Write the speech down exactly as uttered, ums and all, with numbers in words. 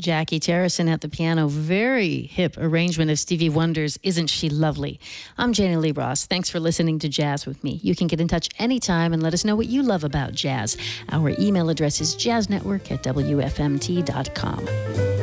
Jackie Terrison at the piano. Very hip arrangement of Stevie Wonder's Isn't She Lovely? I'm Janie Lee Ross. Thanks for listening to Jazz with me. You can get in touch anytime and let us know what you love about jazz. Our email address is jazznetwork at w f m t dot com.